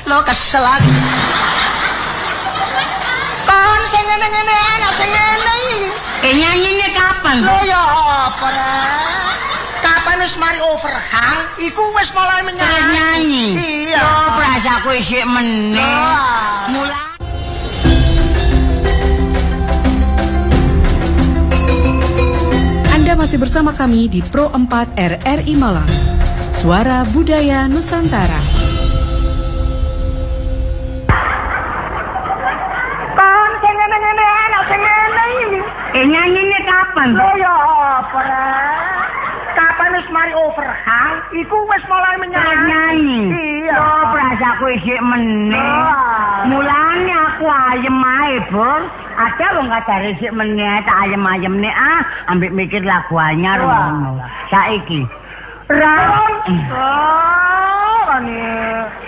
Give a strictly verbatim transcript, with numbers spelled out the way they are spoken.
Lo kesel lagi. Kon sing ngene-ngene anak sing ngene iki. Eh nyanyine kapan? Lho ya apa rek? Kapan wis mari overhang, iku wis mulai menyanyi. Nyanyi. Iya. Oh, prasaku isik meneh. Mulai Anda masih bersama kami di Pro empat R R I Malang. Suara Budaya Nusantara. Kon sing ngene-ngene anak sing ngene iki. Eh nyanyine kapan? Lho ya apa rek? Kapan wis mari overhang, iku wis mulai menyanyi. Nyanyi. Iya. Oh, prasaku isik meneh. Mulane aku ayem ae, Bur. Ada wong kadare sik meneh tak ayem-ayem nek ah ambek mikir lagu anyar ngono. Saiki Ron. Oh, ini